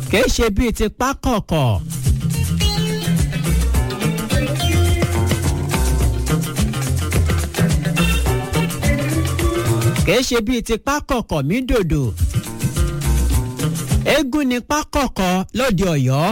kì í ṣe bíi ti pákọ̀kọ̀. kìí ṣe bíi ti pákọ̀kọ̀ mí dòdò eégún ni pákọ̀kọ̀ lóde Ọ̀yọ́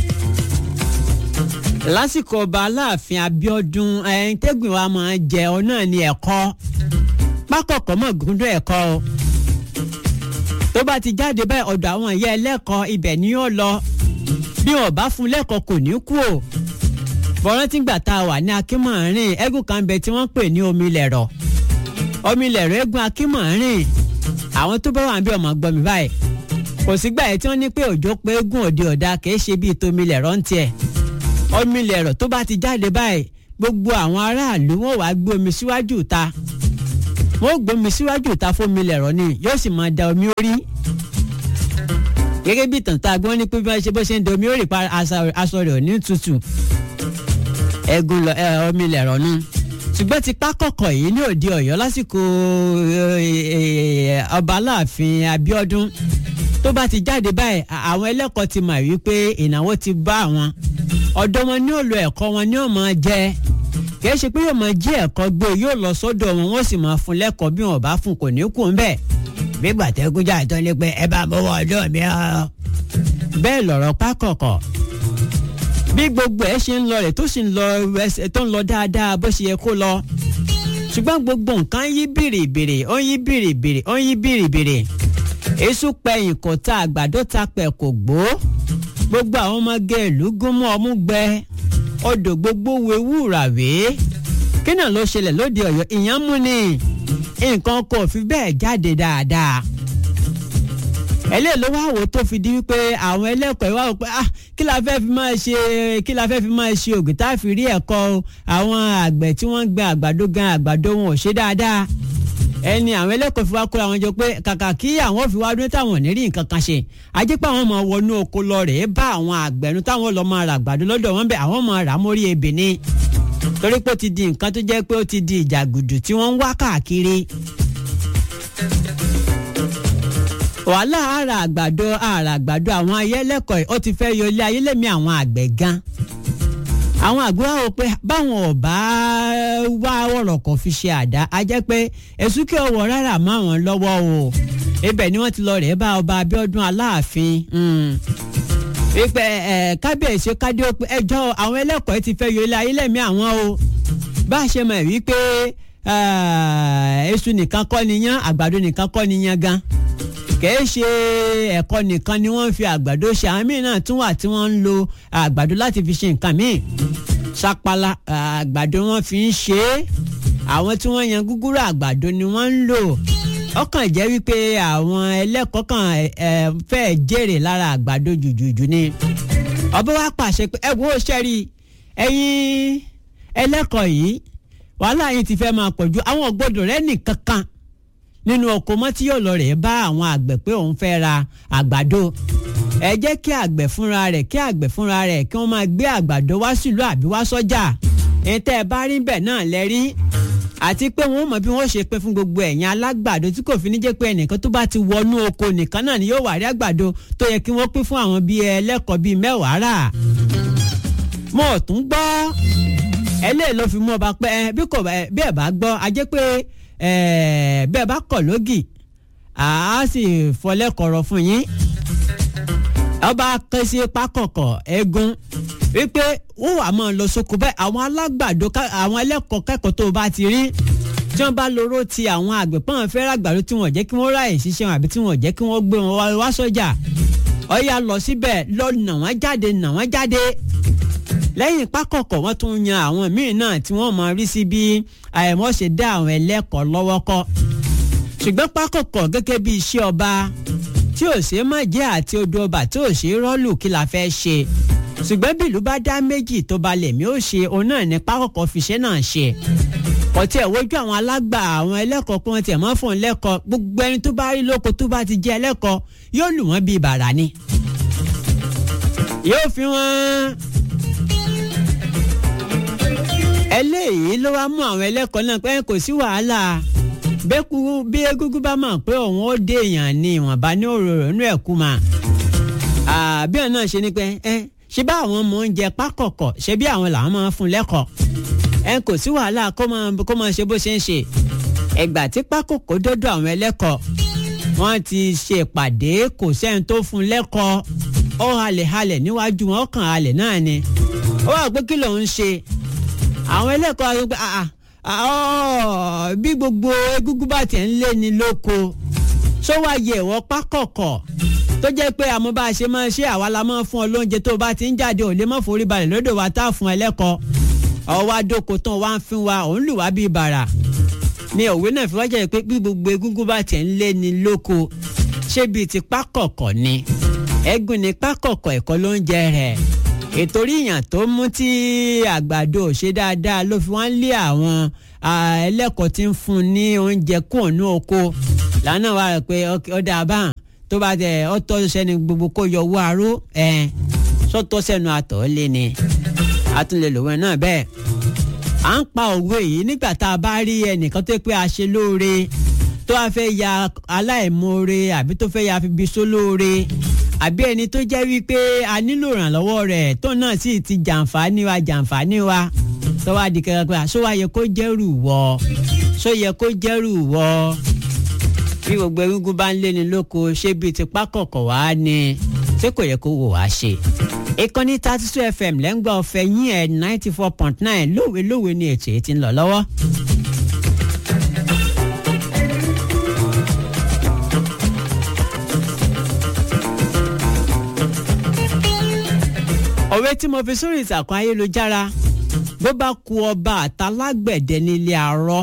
lásìkò ọba Aláàfin Abíọ́dún tẹ́gbìn wa máa jẹ ọ náà ní ẹ̀kọ́ pákọ̀kọ̀ mọ̀ gúndún ẹ̀kọ́ o tó bá ti jáde báyìí ọ̀dọ̀ àwọn ìyá ẹlẹ́kọ̀ọ́ ibẹ̀ ni yóò lọ bí wọn bá fún lẹ́kọ̀ọ́ kò ní kú o bọ́rántí gbà tá a wà ní Akínmọ̀rin eégún kan bẹ tí wọ́n pè ní Omilẹ̀rọ̀ Omilẹ̀rọ̀ eégún Akínmọ̀rin àwọn tó bá wà ń bí ọmọ gbọ́ mi báyìí kò sígbà yẹn tí wọ́n ní pé òjò pé eégún òde ọ̀dà kìí ṣe bíi tomilẹ̀rọ̀ ń tiẹ̀ Omilẹ̀rọ̀ tó bá ti jáde báyìí gbogbo àwọn aráàlú wọn wàá gbé omi síwájú ta wọn ò gbé omi síwájú ta fún Omilẹ̀rọ̀ ni yóò sì máa da omi orí gẹ́gẹ́ bí ìtàn tá a gbọ́ ní pé bí wọ́n ṣe bó ṣe ń da omi orí pa aṣọ rẹ̀ ò ní tutù eégún Omilẹ̀rọ̀ nu ṣùgbọ́n ti pákọ̀kọ̀ yìí ní òde Ọ̀yọ́ lásìkò ọba Aláàfin Abíọ́dún tó bá ti jáde báyìí àwọn ẹlẹ́kọ̀ọ́ ti mọ̀ wípé ìnáwó ti bá àwọn ọ̀dọ́ wọn ní òòlù ẹ̀kọ́ wọn ní ó máa jẹ kì í ṣe pé yóò máa jí ẹ̀kọ́ gbé yóò lọ sọ́dọ̀ wọn wọ́n sì máa fún lẹ́kọ̀ọ́ bí wọn bá fún kò ní kú ńbẹ̀ bí gbàtẹ́gúnjà ìtọ́ ní pé ẹ bá bọ́wọ́ ọ̀dọ́ mi ọ́ bẹ́ẹ̀ lọ̀rọ̀ pákọ̀kọ̀ bí gbogbo ẹ ṣe ń lọ rẹ̀ tó sì ń lọ ẹsẹ̀ tó ń lọ dáadáa bó ṣe yẹ kó lọ ṣùgbọ́n gbogbo nǹkan yí bìrìbìrì ó ń yí bìrìbìrì ó ń yí bìrìbìrì èṣù pẹ̀yìn kò ta àgbàdo ta pẹ̀ kò gbó gbogbo àwọn ọmọge ìlú gúnmọ́ ọmú gbẹ odò gbogbo wewú ràwé kí náà ló ṣẹlẹ̀ lóde Ọ̀yọ́ ìyẹn mú ni nǹkan kò fi bẹ́ẹ̀ jáde dáadáa ẹlẹ́ẹ̀ ló wá wò tó fi di wípé àwọn ẹlẹ́kọ̀ọ́ wá wò pé kí la fẹ́ fi máa ṣe ògùn tá a fi rí ẹ̀kọ́ àwọn àgbẹ̀ tí wọ́n ń gbin àgbàdo gan àgbàdo wọn ò ṣe dáadáa ẹni àwọn ẹlẹ́kọ̀ọ́ fi wá kóra wọn jọ pé kàkà kí àwọn fi wá dún táwọn ò ní rí nǹkan kan ṣe ajé pé àwọn máa wọnú oko lọ rèé bá àwọn àgbẹ̀nu táwọn lọ máa ra àgbàdo lọ́dọ̀ wọn bẹ́ẹ̀ àwọn máa rà á mórí ebè ni torí pé ó ti di nǹkan tó jẹ́ pé ó ti di ìjàgùdù tí wọ́n ń wá káàkiri wàhálà ara àgbàdo àwọn ayẹ́lẹ́kọ̀ọ́ ó ti fẹ́ yọ ilé ayé lẹ́mí àwọn àgbẹ̀ gan àwọn àgbẹ̀ wá wò pé báwọn ò bá wá ọ̀rọ̀ kan fi ṣe àdá a jẹ́ pé èsúkè ọwọ́ rárá mọ́ àwọn lọ́wọ́ o ibẹ̀ ni wọ́n ti lọ rẹ̀ bá ọba Abíọ́dún Aláàfin wípé kábíyèsí kádé ó pé ẹjọ́ àwọn ẹlẹ́kọ̀ọ́ ti fẹ́ yọ ilé ayé lẹ́mí àwọn o bá a ṣe mọ̀ wípé èṣù nìkan kọ́ niyán àgbàdo nìkan kọ́ niyán gan kìí ṣe ẹ̀kọ́ nìkan ni wọ́n fi àgbàdo ṣe àwọn míì náà tún wà tí wọ́n ń lo àgbàdo láti fi ṣe nǹkan míì ṣàpàlà àgbàdo wọ́n fi ń ṣe é àwọn tí wọ́n yan gúgúrú àgbàdo ni wọ́n ń lò ọkàn jẹ́ wípé àwọn ẹlẹ́kọ̀ọ́ kan fẹ́ẹ́ jèrè lára àgbàdo jùjùjù ni ọba wa pàṣẹ pé ẹ wo ṣẹ́rí ẹ̀yin ẹlẹ́kọ̀ọ́ yìí wàhálà yìí ti fẹ́ máa pọ̀jù àwọn ògbódò rẹ̀ nìkankan nínú ọkọ̀ mọ́ tí yóò lọ rẹ̀ bá àwọn àgbẹ̀ pé òun fẹ́ ra àgbàdo ẹ jẹ́ kí àgbẹ̀ fúnra rẹ̀ kí wọ́n máa gbé àgbàdo wá sílùú àbí wá sọ́jà ẹ̀yin tẹ́ ẹ bá rí bẹ́ẹ̀ náà lẹ́rí àti pé wọ́n mọ̀ bí wọ́n ṣe pé fún gbogbo ẹ̀yin alágbàdo tí kò fi ní jẹ́ pé ẹnìkan tó bá ti wọnú oko nìkan náà ni yóò wà rí àgbàdo tó yẹ kí wọ́n pín fún àwọn bíi ẹlẹ́kọ̀ọ́ bíi 10 rà mo tún gbọ́ ẹlẹ́ẹ̀ ló fi mú ọba pé bí ẹ bá gbọ́ a jẹ́ pé bẹ́ẹ̀ bá kọ̀ lógì àá sì fọlẹ́kọ̀ọ̀rọ̀ fún yín ọba kẹsí pákọ̀kọ̀ eégún wípé wọ́n wà máa lọ sóko bẹ́ẹ̀ àwọn alágbàdo àwọn ẹlẹ́kọ̀ọ́ kẹ́kọ̀ọ́ tó bá ti rí tí wọ́n bá lóró ti àwọn àgbẹ̀ pọ́n fẹ́ ràgbàdo tí wọ́n jẹ́ kí wọ́n ráyè ṣiṣẹ́ wọn àbí tí wọ́n jẹ́ kí wọ́n gbé wọn wá sọ́jà ọ̀yà lọ síbẹ̀ lọ nà wọ́n jáde lẹ́yìn pákọ̀kọ̀ wọ́n tún yan àwọn míì náà tí wọ́n máa rí sí bí àìmọ́ ṣe dá àwọn ẹlẹ́kọ̀ọ́ lọ́wọ́ kọ́ ṣùgbọ́n pákọ̀kọ̀ gẹ́gẹ́ bí iṣẹ́ ọba tí ò ṣe má jẹ́ àti odò ọba tí ò ṣe rọ́ọ̀lù kí la fẹ́ ṣe ṣùgbọ́n bí ìlú bá dá méjì tó ba lèmi ó ṣe òun náà ní pákọ̀kọ̀ fiṣẹ́ náà ṣe kò tiẹ̀ wojú àwọn alágbà àwọn ẹlẹ́kọ̀ọ́ pé wọ́n tiẹ̀ mọ́ fún lẹ́kọ̀ọ́ gbogbo ẹni tó bá rí lóko tó bá ti jẹ́ ẹlẹ́kọ̀ọ́ yóò lù wọ́n bíi bàrà ni yóò fi wọ́n eléyìí ló wá mú àwọn ẹlẹ́kọ̀ọ́ náà pé kò sí wàhálà bí egúngún bá mọ̀ pé òun ó dé èèyàn ní ìwọ̀nba ní òróró inú ẹ̀kú mà bí ẹ̀ náà ṣe ni pé ṣé bá àwọn ọmọ oúnjẹ pákọ̀kọ̀ ṣé bí àwọn làwọn máa fún lẹ́kọ̀ọ́ kò sí wàhálà kó máa ṣe bó ṣe ń ṣe ẹgbà tí pákọ̀kọ̀ dọ́dọ̀ àwọn ẹlẹ́kọ̀ọ́ wọ́n ti ṣe ìpàdé kò sẹ́ni tó fún lẹ́kọ̀ọ́ ó halẹ̀ níwájú wọn kàn halẹ̀ náà ni ó wà pé kí ló ń ṣe àwọn ẹlẹ́kọ̀ọ́ àwọn pé bí gbogbo egúngún bá tiẹ̀ ń lé ní lóko ṣó wá yẹ ìwọ pákọ̀kọ̀ tó jẹ́ pé àmọ́ bá a ṣe máa ṣe àwa la máa fún ọ lóúnjẹ tó bá ti ń jáde ò lè má forí balẹ̀ lọ́dọ̀ wa tá a fún ẹ lẹ́kọ̀ọ́ ọwọ́ adóko tán wá ń fún wa òun lù wá bíi bàrà ní òwe náà fi wá jẹ́ pé bí gbogbo egúngún bá tiẹ̀ ń lé ní lóko ṣé bíi ti pákọ̀kọ̀ ni ẹ̀gùn ní pákọ̀kọ̀ ẹ̀kọ́ lóúnjẹ rẹ̀ ètò oríyàn tó mú tí àgbàdo ṣe dáadáa ló fi wọ́n lé àwọn ẹlẹ́kọ̀ọ́ tí ń fún ní oúnjẹ kúònú oko lánàá wà rẹ̀ pé ọ̀dà àbáhàn tó bá tẹ ọ̀tọ̀ sẹ́ni gbogbo kó yọ owó aró sọ́tọ̀ sẹ́nu àtọ̀ lé ni àtúnlẹ̀ lòun náà bẹ́ẹ̀. à ń pa òwe yìí nígbà tá a bá rí ẹnìkan tó pé a ṣe lóore tó a fẹ́ ya aláìmoore àbí tó fẹ́ ya fibi sólóore àbí ẹni tó jẹ́ wípé a nílò ìrànlọ́wọ́ rẹ̀ tó náà sì ti jàǹfààní wa tó wá di kẹ́kẹ́ pé àṣọ wa yẹ kó jẹ́rù wọ́ ṣó yẹ kó jẹ́rù wọ́ bí gbogbo egungun bá ń lé ní lóko ṣé bíi ti pákọ̀kọ̀ wá ni ṣé kò yẹ kó wò wá ṣe. ìkànnì 32 FM lẹ́ngbà ọ̀fẹ́ yín ẹ̀ 94.9 lówe ni ètò yìí ti ń lọ lọ́wọ́. òwe tí mo fi sórí ìtàkùn ayélujára bó bá ku ọba àtàlágbẹ̀dẹ nílé arọ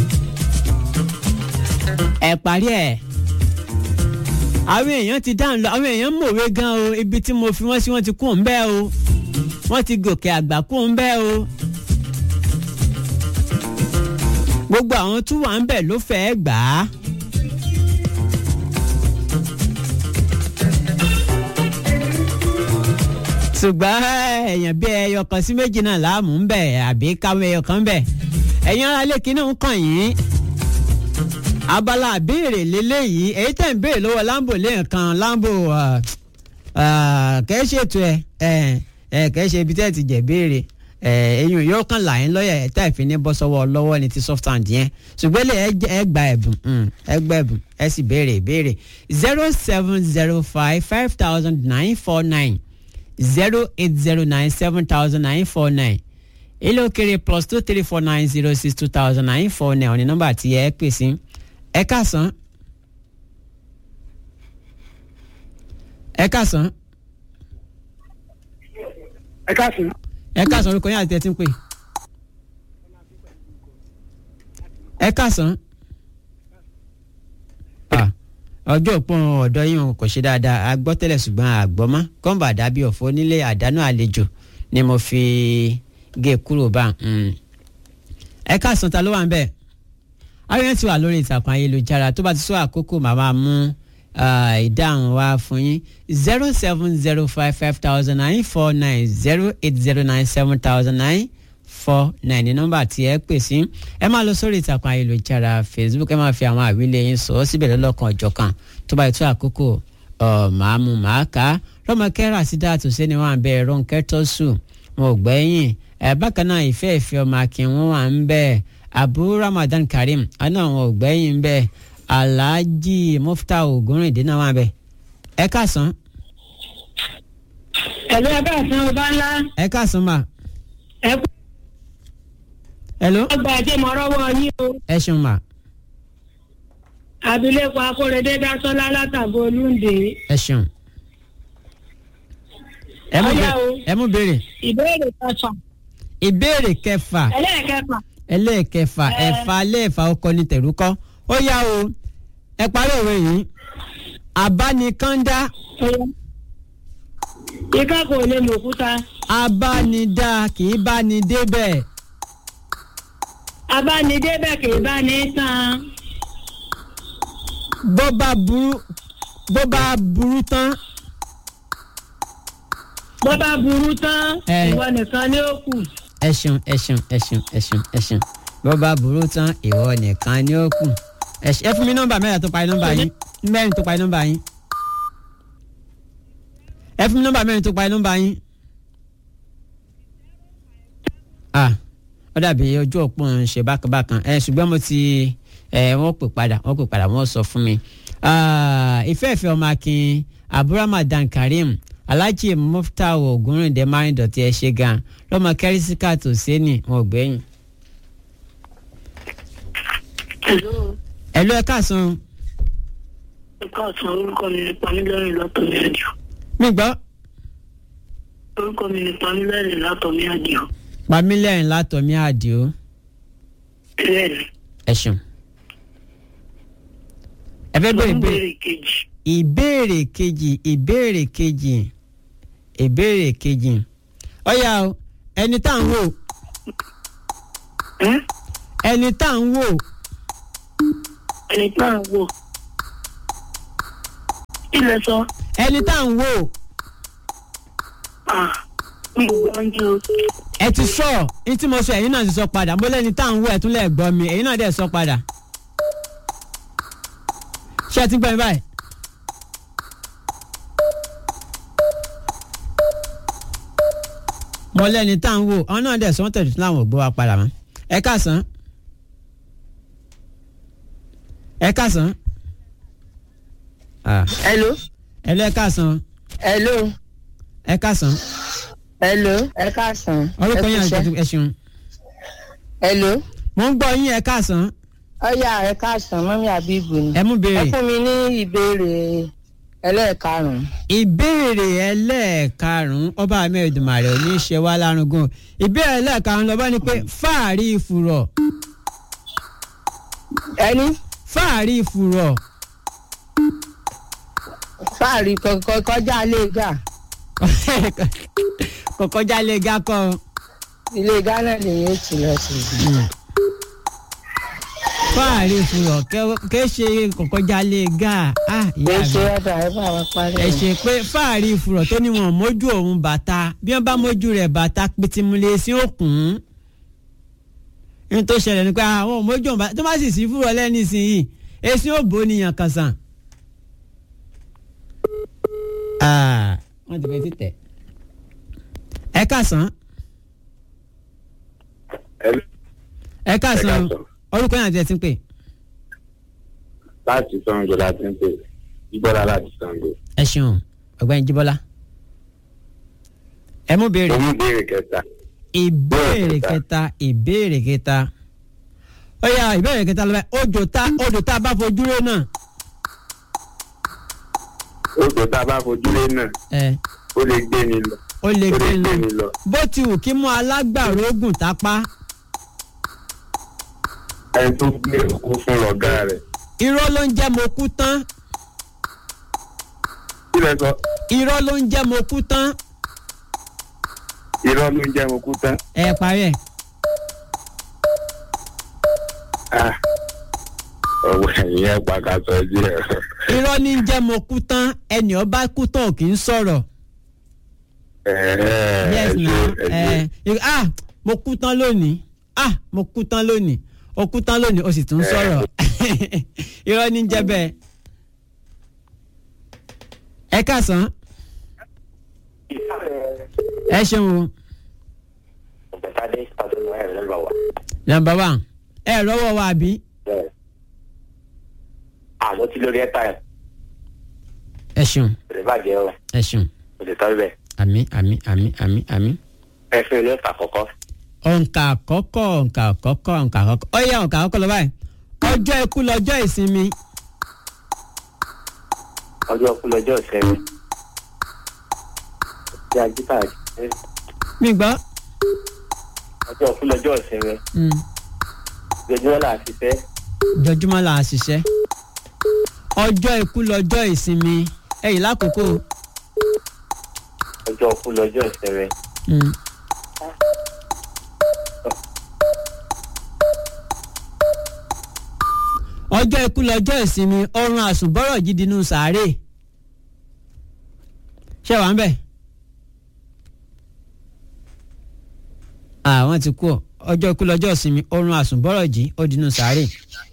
ẹ parí ẹ̀ àwọn èèyàn ti dáhùn lọ àwọn èèyàn mọ̀wé gan o ibi tí mo fi wọ́n sí wọ́n ti kú ń bẹ́ o wọ́n ti gòkè àgbà kú ń bẹ́ o gbogbo àwọn tó wà ń bẹ̀ ló fẹ́ẹ́ gbà á. ṣùgbọ́n èèyàn bí ẹyọ kan sí méjì náà láàmú ń bẹ̀ àbí káwọn ẹyọ kan ń bẹ̀ ẹ̀yin ará ilé kínní ń kàn yín abala àbéèrè lélẹ́yìí èyí tẹ̀ ń béèrè lọ́wọ́ Lambo lẹ́ẹ̀kan Lambo kẹ́ ṣètò kẹ́ ṣe ibi tẹ́ ti jẹ̀ béèrè eyín yóò kàn là ń lọ́yà ẹ̀ta ìfín ní bọ́ sọ́wọ́ lọ́wọ́ ní ti soft hand yẹn ṣùgbọ́n lè ẹ gba ẹ̀bùn ẹ sì béèrè ìbéèrè 070550949 080970949 ilé òkèrè +23490620949 ní nọ́mbà tí ẹ pè sí. ẹ káàsán. ẹ káàsán. ẹ káàsán. ẹ káàsán orúkọ yín àti ẹ ti ń pè. ẹ káàsán. ọjọ́ òpin ọ̀dọ́ yìí kò ṣe dáadáa a gbọ́ tẹ́lẹ̀ ṣùgbọ́n àgbọ́mọ́ kọ́ńbà dàbí ọ̀fọ̀ nílé àdánù àlejò ni mo fi gé kúrò bá. ẹ káàsán ta ló wà ń bẹ̀. ayọ̀yẹ́ ti wà lórí ìtàkùn ayélujára tó bá ti sọ àkókò màmá mú ìdáhùn wá fún yín 070550949 080970949 ní nọ́mbà tí ẹ pè sí. ẹ máa lọ sórí ìtàkùn ayélujára Facebook ẹ máa fi àwọn àwílé yín sọ síbẹ̀ lọ́lọ́kan ọ̀jọ̀kan tó bá tó àkókò màá mú màá kà á. Rọ́mọkẹ́ Rasidat Hussein wà ń bẹ Rónkẹ́ Tọ́sù wọn ò gbẹ́yìn bákan náà ìfẹ́ ọmọ akin wọn wà ń bẹ Abu Ramadan Karim àná wọn ò gbẹ́yìn ń bẹ Alhaji Mufta Ogunrinde náà wà ń bẹ. ẹ káàsán. ẹ̀lú ẹ káàsán ọba ńlá. ẹ káàsán mà. ẹ kú. hello. ọgbà ẹ̀jẹ̀ mọ̀ rọ́wọ́ yín o. ẹ ṣeun mà. abilékọ Akórèdé Dásọ́lá látàgọ́ Olúndé. ẹ ṣeun. ẹ mú béèrè. ìbéèrè kẹfà. ìbéèrè kẹfà. ẹlẹ́ẹ̀kẹfà. ẹlẹ́ẹ̀kẹfà ẹ̀fà lẹ́ẹ̀fà ọkọ ní tẹ̀rúkọ́ ó yá o ẹ parí òwe yìí abánikàndá. ìka kò lè mọ òkúta. abánidá kì í bá ní débẹ̀. abánidébẹ̀ kì í bá ní tán. bó bá burú tán. bó bá burú tán ìwọ nìkan ni ó kù. ẹ ṣeun bó bá burú tán ìwọ nìkan ni ó kù. ẹ fún mi nọ́mbà mẹ́rin tó parí nọ́mbà yín mẹ́rin tó parí nọ́mbà yín. ẹ fún mi nọ́mbà mẹ́rin tó parí nọ́mbà yín. Ó dàbí ojú òpó ń ṣe bákan ṣùgbọ́n mo ti wọ́n pè padà wọ́n sọ fún mi. ìfẹ́ ọmọ akin abdulrahman karim alhaji muftau ogunrinde marindoti ẹ ṣé gan lọ́mọ kẹ́rísíkà tó sẹ́ni wọn ò gbẹ́yìn. ẹ̀lú ẹ káàsán. ẹ káàsán, orúkọ mi ni Pamílẹ́rìn látọ̀mí àdìo. mi gbọ́. orúkọ mi ni Pamílẹ́rìn látọ̀mí àdìo. Pamílẹ́rìn látọ̀mí àdìo. bẹ́ẹ̀ni. ẹ ṣeun. ẹ fẹ́ bẹ̀rẹ̀ ìbéèrè kejì. ọ̀yá o ẹni tá à ń wò. ẹni tá à ń wò. kí lẹ sọ. ẹni tá à ń wò. mi ò gbọ́ ní o. ẹ ti sọ ní tí mo sọ ẹ̀yin náà ti sọ padà mo lẹ́ni tá à ń wò ẹ̀ tún lẹ̀ gbọ́ mi ẹ̀yin náà dẹ̀ sọ padà. ṣé ẹ ti gbọ́ mi báyìí. mo lẹ́ni tá à ń wò àwọn náà dẹ̀ sọ wọ́n tẹ̀lé láwọn ò gbọ́ wa padà mọ́. ẹ káàsán. ẹ káàsán. Hello. Hello ẹ káàsán. Hello. ẹ káàsán. Hello. ẹ káàsán. orúkọ yín àti ẹ ṣeun. Hello. mo ń gbọ́ yín ẹ káàsán. ọ̀yá ẹ káàsán mọ́mí àbíbù ni. ẹ mú béèrè. ẹ fún mi ní ìbéèrè ẹlẹ́ẹ̀karùn-ún. ìbéèrè ẹlẹ́ẹ̀karùn-ún ọba àmì Èdùmàrè ò ní í ṣe wá lárugún. ìbéèrè ẹlẹ́ẹ̀karùn-ún lọ́ba ni pé fáàrí ìfùrọ̀. ẹni. fáàrí ìfùrọ̀. fáàrí kọjá lè gà. kọjá lè gà kọ́. ilé Ghana lèyìn ó ti lọ sí i. fáàrí ìfùrọ̀ kẹ́ ṣe kọjá lè gà. ẹ ṣe ọ̀dà ẹ bá wa parí. ẹ ṣe pé fáàrí ìfùrọ̀ tó ní wọn mójú òun bàtà bí wọ́n bá mójú rẹ̀ bàtà pitimule sí òkun. ní tó ṣẹlẹ̀ ni pé àwọn mójú òun bàtà tó má sì sí fúrọ̀ lẹ́ni ìsinyìí èsì ò bó nìyàn kan sàn. wọ́n ti fẹ́ títẹ̀. ẹ káàsán. ẹ káàsán orúkọ yẹn àti ẹ ti ń pè. láti Ṣàngó láti ń pè Jíbọ́lá láti Ṣàngó. ẹ ṣeun ọ̀gbẹ́ni Jíbọ́lá. ẹ mú béèrè. mo mú béèrè kẹta. ìbéèrè kẹta. ó yá ìbéèrè kẹta lọ́wọ́ odò tá a bá fojú rẹ̀ náà. odò tá a bá fojú rẹ̀ náà. ó lè gbé ni lọ. ó lè gbé ni lọ. bó ti wù kí mú alágbàro ogun tápá. ẹni tó gbé òkú fún lọ̀gá rẹ̀. irọ́ ló ń jẹ́ mo kú tán. kí lẹ sọ. irọ́ ló ń jẹ́ mo kú tán. irọ́ ló ń jẹ́ mo kú tán. ẹ parí ẹ̀. ọ̀wọ́ ẹ̀yìn ẹ̀ pàkàtọ̀ díẹ̀. irọ́ ní ń jẹ́ mo kú tán ẹni ó bá kú tán ò kì í sọ̀rọ̀. yes na mo kú tán lónìí mo kú tán lónìí o kú tán lónìí o sì tún sọ̀rọ̀ irọ́ ní ń jẹ́ bẹ́ẹ̀. ẹ káàsán. ẹ ṣeun. number one ẹ rọwọ́ wa àbí. àmọ́ tí lórí ẹ̀ táyà. ẹ ṣeun. lè bàjẹ́ o. ẹ ṣeun. o lè tọ́ bẹ́ẹ̀. àmín. ẹ fẹ́ ló ta kọ́kọ́. òǹkà àkọ́kọ́. ó yá òǹkà àkọ́kọ́ lọ báyìí. ọjọ́ ikú lọ́jọ́ ìsinmi. ọjọ́ ikú lọ́jọ́ ìsinmi. ṣé ajíta àjẹ́. mi gbọ́. ọjọ́ ikú lọ́jọ́ ìsinmi. jọjúmọ́ là á ṣiṣẹ́. jọjúmọ́ là á ṣiṣẹ́. ọjọ́ ikú lọ́jọ́ ìsinmi. ẹ̀yìn lákòókò. ọjọ́ ikú lọ́jọ́ ìsinmi. ọjọ́ ikú lọ́jọ́ ìsinmi ọrùn àsùnbọ́rọ̀ jíde nù sàárè. ṣé wàá ń bẹ̀? àwọn ti kú ọ ọjọ́ ikú lọ́jọ́ ìsinmi ọrùn àsùnbọ́rọ̀ jí ó dinú sàárè.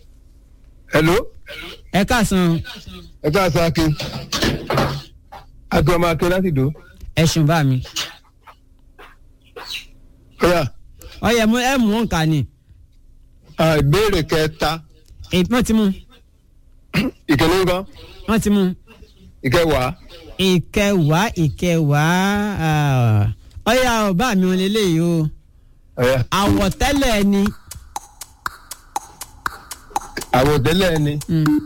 hello. ẹ káàsán. ẹ káàsán Akin. àti ọmọ akẹ́ láti dò. ẹ̀sùn bá mi. ọ̀yà ọyẹ mú ẹ mú nǹkan ni. ìbéèrè kẹta. wọ́n ti mú. ìkíní nǹkan. wọ́n ti mú. ìkẹwàá. ìkẹwàá ọyà ọba mi wọn lélẹ́yìí o. ọ̀yà. àwọ̀tẹ́lẹ̀ ni. àwọ̀tẹ́lẹ̀ ni.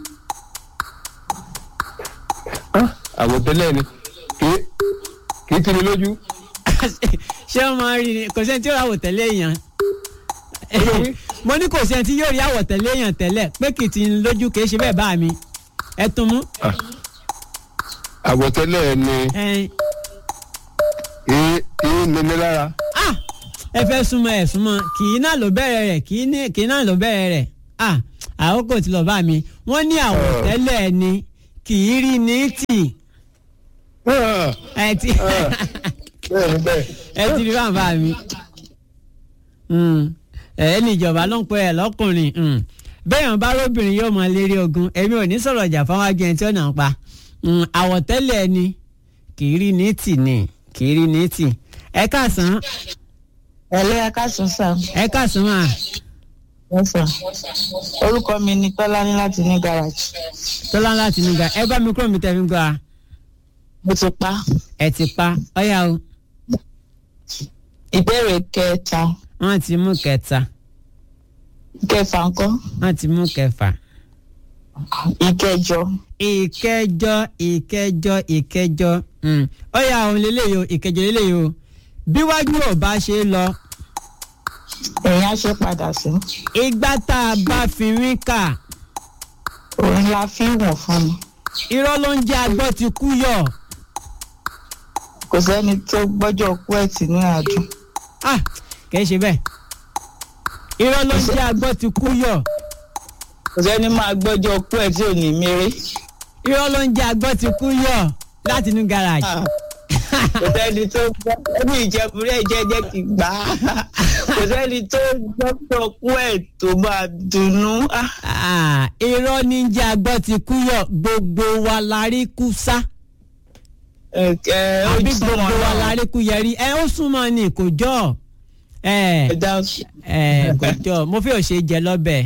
àwọ̀tẹ́lẹ̀ ni kì í tini lójú. ṣé wọ́n máa rí ni kò sẹ́ni tí yóò rí àwọ̀tẹ́lẹ̀ èèyàn. mo ní kò sẹ́ni tí yóò rí àwọ̀tẹ́lẹ̀ èèyàn tẹ́lẹ̀ pé kì í tini lójú kì í ṣe bẹ́ẹ̀ bá mi. ẹ tún mú. àwọ̀tẹ́lẹ̀ ni kì í níní lára. ẹ fẹ́ súnmọ́ ẹ súnmọ́ kì í náà ló bẹ̀rẹ̀ rẹ̀ kì í náà ló bẹ̀rẹ̀ rẹ̀ àkókò tí lọ bá mi wọ́n ní àwọ̀tẹ́lẹ̀ ni kì í rí ní tì. ẹ ti rí bàbá mi. ẹni ìjọba ló ń pẹ́ ẹ lọ́kùnrin bẹ́ẹ̀ bá róbìnrin yóò máa lérí ogun èmi ò ní sọ̀rọ̀ ọjà fáwọn agẹn tí ó nà ń pa. àwọ̀tẹ́lẹ̀ ni kì í rí ní tì ni kì í rí ní tì. ẹ káàsán. ẹ káàsán sà. ẹ káàsán mà. orúkọ mi ni Tọ́lání láti ní gáràjì. Tọ́lání láti ní gáràjì ẹ bá mi kúrò mi tẹ́ fi ń gbọ́ a. mo ti pa. ẹ ti pa ọ̀yà o. ìbéèrè kẹta. wọ́n ti mú kẹta. kẹfà ńkọ́. wọ́n ti mú kẹfà. ìkẹjọ. ìkẹjọ. ọ̀yà òun lélẹ́yìí o ìkẹjọ lélẹ́yìí o bí wájú ò bá ṣe lọ. èèyàn ṣe padà sí. ìgbà tá a bá fi rí kà. òun la fi wọ̀n fún mi. irọ́ ló ń jẹ́ agbọ́ ti kú yọ̀. kò sẹ́ni tó gbọ́jọ́ kú ẹ̀ tì ní àdùn. kìí ṣe bẹ́ẹ̀. irọ́ ló ń jẹ́ agbọ́ ti kú yọ̀. kò sẹ́ni máa gbọ́jọ́ kú ẹ̀ tí ò ní méré. irọ́ ló ń jẹ́ agbọ́ ti kú yọ̀ láti inú gáràjì. kò sẹ́ni tó gbọ́ ẹni ìjẹbùrẹ́ jẹ́jẹ́ ti gbà á. kò sẹ́ni tó gbọ́jọ́ kú ẹ̀ tó máa dunnú. irọ́ ní jẹ́ agbọ́ ti kú yọ̀ gbogbo wa la rí kú sá. àbí gbogbo wa la rí kú yẹrí ó súnmọ́ ni kò jọ. kò jọ mo fi òṣè jẹ lọ́bẹ̀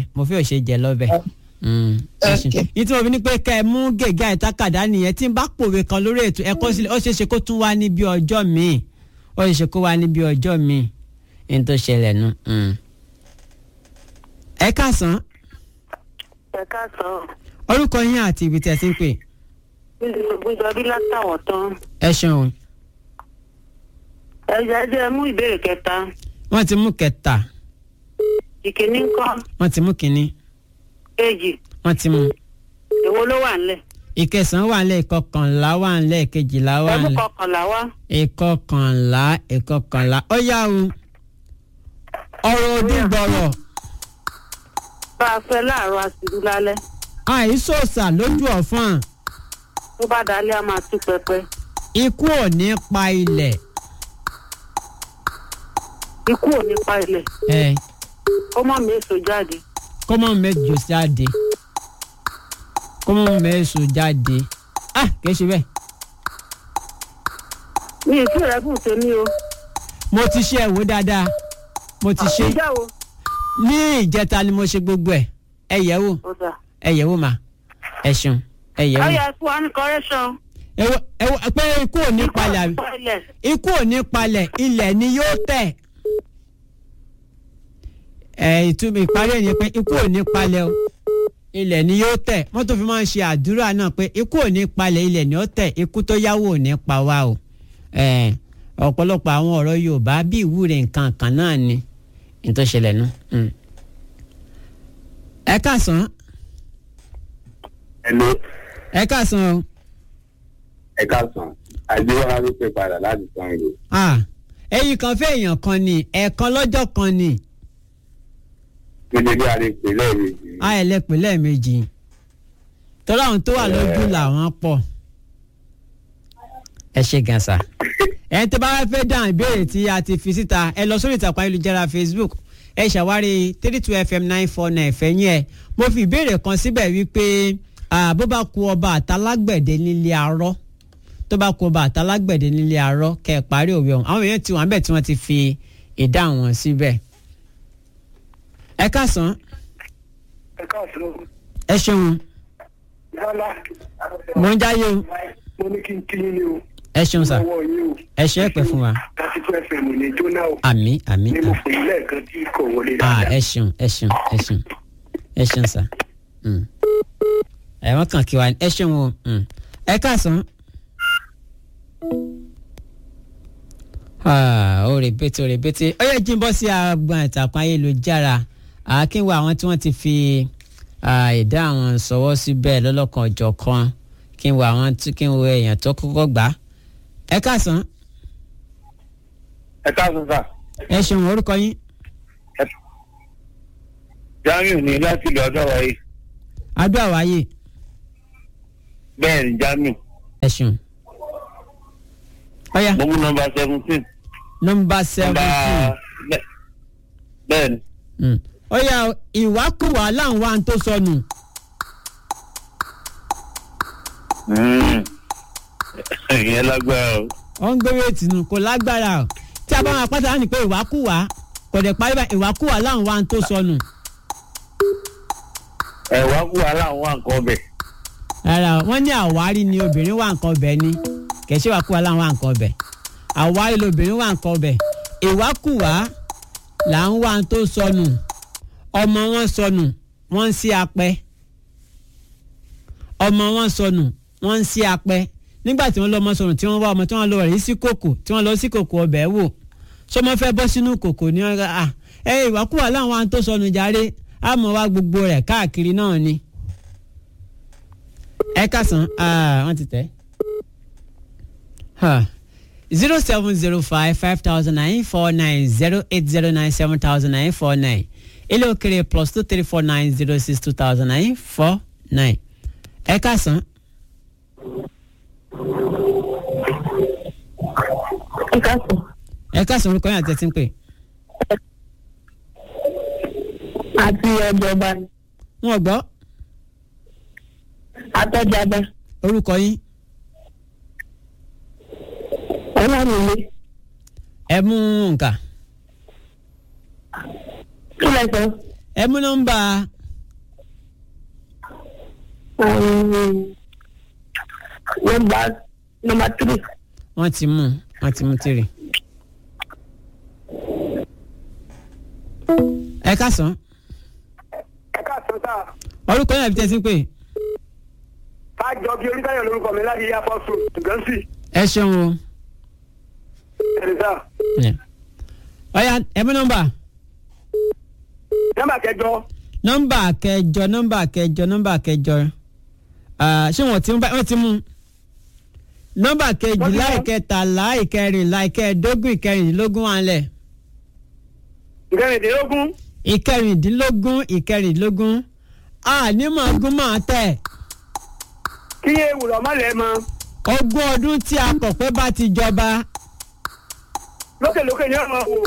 yìí tí mo fi ní pé ká ẹ mú gègé àìtákàdá nìyẹn tí n bá pòwe kan lórí ètò ẹ̀kọ́ sílẹ̀ ó ṣeéṣe kó tún wá níbi ọjọ́ míì ní tó ṣẹlẹ̀ nu. ẹ káàsán. orúkọ yín àti ibi tí ẹ ti ń pè. gbígbọ́bí látàwọ̀ tán. ẹ ṣeun. ẹ jẹ́ mú ìbéèrè kẹta. wọ́n ti mú kẹta. ìkíní ńkọ́. wọ́n ti mú kíní. èjì. wọ́n ti mú. èwo ló wà nílẹ̀. ìkẹsàn-án wà nílẹ̀ ìkọkànlá wà nílẹ̀ ìkejìlá wà nílẹ̀. ẹ̀mú kọkànlá wá. ìkọkànlá ó yá o. ọ̀rọ̀ òdì gbọ̀rọ̀. bá a fẹ́ láàárọ̀ àṣírí lálẹ́. àìsòsà lójú ọ̀fọ̀n. tó bá dalẹ́ a máa tú pẹpẹ. ikú ò ní pa ilẹ̀. ikú ò ní pa ilẹ̀. ó mọ̀ mẹ́sàn jáde. kọ́mọ mẹ́jọ jáde. kìí ṣe bẹ́ẹ̀. mi ì sí ìrẹ́bùn tèmi o. mo ti ṣe ẹ̀wò dáadáa. mo ti ṣe ní ìjẹta ni mo ṣe gbogbo ẹ̀ ẹ yẹ̀ wò mà ẹ ṣeun ẹ yẹ̀ wò. ọyà fún wa ní correction. pé ikú ò ní palẹ̀ ikú ò ní palẹ̀ ilẹ̀ ni yóò tẹ̀. ìtumọ̀ ìparí ẹ̀ ni pé ikú ò ní palẹ̀ o ilẹ̀ ni yóò tẹ̀ wọ́n tó fi máa ń ṣe àdúrà náà pé ikú ò ní palẹ̀ ilẹ̀ ni ó tẹ̀ ikú tó yáwó ò ní pa wá o. ọ̀pọ̀lọpọ̀ àwọn ọ̀rọ̀ Yorùbá bí ìwúre nǹkan kan náà ni nítorí ṣẹlẹ̀ nù. ẹ káàsán. Hello. ẹ káàsán o. ẹ káàsán àgbéwá ló pè padà láti Ṣàngó. ẹyin kan fẹ́ èèyàn kan ni ẹ̀ẹ̀kan lọ́jọ́ kan ni. gbẹdẹgbẹ àlepè lẹ́ẹ̀mejì. ẹlẹ́pẹ̀ lẹ́ẹ̀mejì tọ́lá àwọn tó wà lójú làwọn pọ̀. ẹ ṣe gan sa. ẹni tó bá fẹ́ dáhùn ìbéèrè tí a ti fi síta ẹ lọ sórí ìtàkùn ayélujára Facebook ẹ ṣàwárí 32FM949 fẹ̀yìn ẹ̀ mo fi ìbéèrè kan síbẹ̀ wípé bó bá ku ọba àtàlágbẹ̀dẹ nílé arọ́ tó tó bá kó bàtà lágbẹ̀dẹ nílé arọ́ kẹ́ ẹ parí òwe ọ̀hún àwọn èèyàn ti wà níbẹ̀ tí wọ́n ti fi ìdáhùn wọn síbẹ̀. ẹ káàsán. ẹ káàsán. ẹ ṣeun. yálà. mo ń jáyé o. mo ní kí n kí yín ni o. ẹ ṣeun sà. ẹ ṣe é pẹ́ fún wa. láti fẹ́ fẹ́ mi ní jóná o. àmín àmín. ní mo pè é lẹ́ẹ̀kan tí kò wọlé dáadáa. ẹ ṣeun ẹ ṣeun sà. ẹ wọ́n kàn kí wa ẹ ṣeun o. ẹ káàsán. ó rèbété ó yẹ jí n bọ́ sí agbọn ìtàkùn ayélujára àákínwó àwọn tí wọ́n ti fi ìdá àwọn sọwọ́ síbẹ̀ lọ́lọ́kan ọ̀jọ̀kan kí n wo àwọn kí n wo èèyàn tó kọ́kọ́ gbà. ẹ káàsán. ẹ káàsán sà. ẹ ṣeun orúkọ yín. Jamiu ní láti ilé ọdọ wáyé. adó àwáyé. bẹ́ẹ̀ ni Jamiu. ẹ ṣeun. ọ̀ya. mo mú nọ́mbà 17. nọ́mbà 17. bẹ́ẹ̀ ni. ọ̀ya ìwákùwà láwọn wa tó sọnù. ìyẹn lágbára o. ó ń gbé wéètì nù kò lágbára o tí a bá wọn pátá ní pé ìwákùwà kò dẹ̀ parí bá ìwákùwà láwọn wa tó sọnù. ìwákùwà láwọn wà nǹkan ọbẹ̀. rárá wọ́n ní àwárí ni obìnrin wà nǹkan ọbẹ̀ ni kì í ṣe ìwákùwà láwọn wà nǹkan ọbẹ̀ àwárí lobìnrin wà nǹkan ọbẹ̀ ìwákùwà là ń wà tó sọnù ọmọ wọn sọnù wọ́n ń sí apẹ ọmọ wọn sọnù wọ́n ń sí apẹ nígbà tí wọ́n lọ ọmọ sọnù tí wọ́n wá ọmọ tí wọ́n lọ rí sí kòkò tí wọ́n lọ sí kòkò ọbẹ̀ wò sọmọ fẹ́ bọ́ sínú kòkò ní ọ̀gá ìwákùwà láwọn tó sọnù jàre àmọ́ wá gbogbo rẹ̀ káàkiri náà ni. ẹ kásán wọ́n ti tẹ̀. 070550949 080970949 ilé òkèrè +2349062200949. ẹ kásán. ẹ kásán orúkọ yín àti ẹ ti ń pè. àti ọjọba. wọn gbọ́. àtọjàba. orúkọ yín. ọlọ́runlé. ẹ mú nǹkan. kí lẹ sọ. ẹ mú nọ́mbà. nọ́mbà 3. wọ́n ti mú 3. ẹ káàsán. ẹ káàsán sáà. orúkọ yín àbí tẹ́ ti ń pè. fájọ bí oríkàyọ̀ lórúkọ mi láti yá fọ́sù gánṣì. ẹ ṣeun o. ẹ̀rì sáà. ọ̀ya ẹ mú nọ́mbà. nọ́mbà kẹjọ. nọ́mbà kẹjọ. ṣé wọ́n ti mú. nọ́mbà kejìlá ìkẹtàlá ìkẹrìnlá ìkẹẹ̀dógún ìkẹrìndínlógún wà ńlẹ̀. ìkẹrìndínlógún ànímọ̀ ogún máa tẹ̀. kí ewùrọ̀ má lẹ̀ mọ́. ogún ọdún tí a kọ̀ pé bá ti jọba. lókèlókè ni ọmọ wò.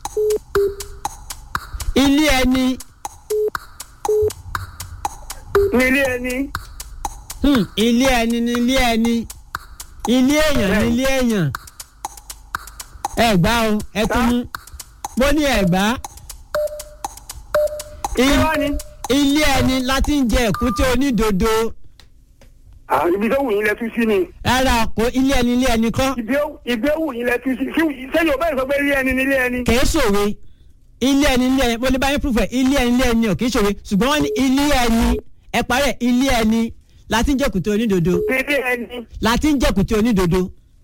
ilé ẹni. ní ilé ẹni. ilé ẹni ní ilé ẹni. ilé èèyàn ní ilé èèyàn. ẹ gbá o ẹ tún mú. mo ní ẹ gbá. ilé ẹni láti ń jẹ èkúté onídodo. ibi tó wù yín lẹ tú sí ni. rárá kò ilé ẹni kọ́. ibi ó wù yín lẹ tú sí sẹ́yìn ò bẹ́ẹ̀ sọ pé ilé ẹni ní ilé ẹni. kì í ṣòwe ilé ẹni mo lè bá yín proof ẹ̀ ilé ẹni ò kì í ṣòwe ṣùgbọ́n wọ́n ní ilé ẹni ẹ parẹ́ ilé ẹni láti ń jẹ èkúté onídodo. ilé ẹni. láti ń jẹ èkúté onídodo.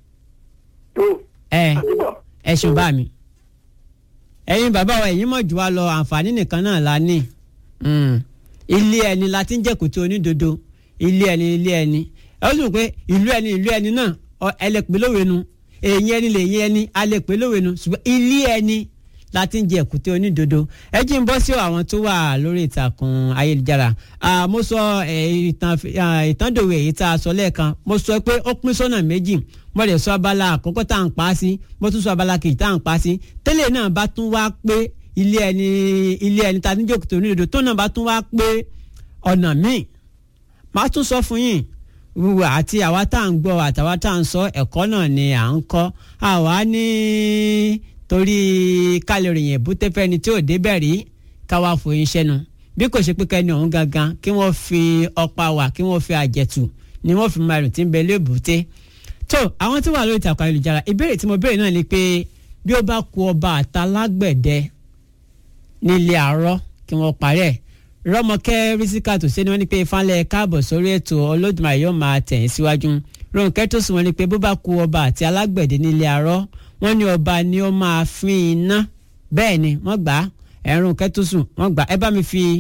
ẹ ṣùn bá mi. ẹ̀yin bàbá wa ẹ̀yin mọ̀ jù wá lọ àǹfààní nìkan náà la ní. ilé ẹni láti ń jẹ èkúté onídodo ilé ẹni ẹ ó sì rò pé ìlú ẹni náà ẹ lè pè lówe nu èyí ẹni lè yín ẹni a lè pè lówe nu ṣùgbọ́n ilé ẹni láti ń jẹ èkúté onídodo. ẹ jí ń bọ́ sí àwọn tó wà lórí ìtàkùn ayélujára. mo sọ ìtàndòwe èyí tá a sọ lẹ́ẹ̀kan mo sọ pé ó pín sọ́nà méjì mo lè sọ abala àkọ́kọ́ tá à ń pa á sí mo tún sọ abala kejì tá à ń pa á sí tẹ́lẹ̀ náà bá tún wá pé ilé ẹni tá a ní jẹ èkúté onídodo tó náà bá tún wá pé ọ̀nà míì máa tún sọ fún yín wíwà àti àwa tá à ń gbọ́ àtàwa tá à ń sọ ẹ̀kọ́ náà ni à ń kọ́ àwa ní torí kálẹ̀ ròyìn èbúté fẹ́ni tí ò débẹ̀ rí káwá fòyín sẹ́nu bí kò ṣe pé kẹ́ni ọ̀hún gangan kí wọ́n fi ọ̀pá wà kí wọ́n fi àjẹtù ni wọ́n fi máa rìn tí ń bẹ lébùté. tó àwọn tí wà lórí ìtàkùn ayélujára ìbéèrè tí mo béèrè náà ni pé bí ó bá ku ọba àtàlágbẹ̀dẹ nílé àárọ̀ kí wọ́n parẹ́ rọ́mọkẹ́ rísíkà tó ṣe ni wọ́n ní pé ìfàlẹ̀ káàbọ̀ sórí ètò Olódùmarè yóò máa tẹ̀yìn síwájú Rónkẹ́ tó sùn wọ́n ní pé bó bá ku ọba àti alágbẹ̀dẹ nílé àárọ̀ wọ́n ní ọba ni ó máa fín iná bẹ́ẹ̀ ni wọ́n gbà á Rónkẹ́ tó sùn wọ́n gbà ẹ bá mi fi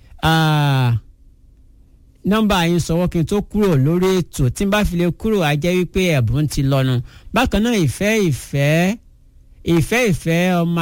nọ́mbà yín sọ̀wọ́ kí n tó kúrò lórí ètò tí n bá fi lè kúrò á jẹ́ wípé ẹ̀bùn ti lọ́nu bákan náà ìfẹ́ ọmọ